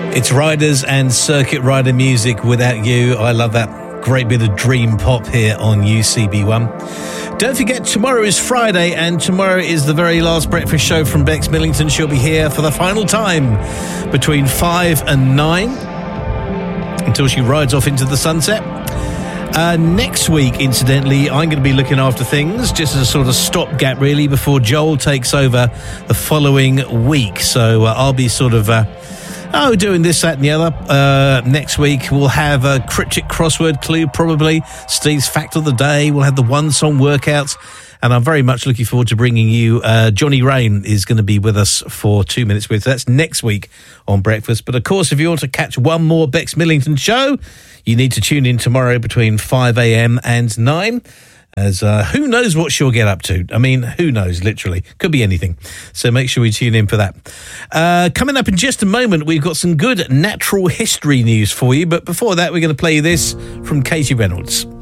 It's Riders and Circuit Rider music. Without You. I love that great bit of dream pop here on UCB1. Don't forget, tomorrow is Friday, and tomorrow is the very last breakfast show from Bex Millington. She'll be here for the final time between 5 and 9 until she rides off into the sunset. Next week, incidentally, I'm going to be looking after things just as a sort of stopgap, really, before Joel takes over the following week. So I'll be sort of doing this, that and the other. Next week we'll have a cryptic crossword clue, probably Steve's fact of the day. We'll have the one song workouts, and I'm very much looking forward to bringing you Johnny Rain is going to be with us for 2 minutes with. That's next week on Breakfast. But of course, if you want to catch one more Bex Millington show, you need to tune in tomorrow between 5 a.m. and 9. As who knows what she'll get up to. I mean, who knows, literally. Could be anything. So make sure we tune in for that. Coming up in just a moment, we've got some good natural history news for you. But before that, we're going to play you this from Katie Reynolds.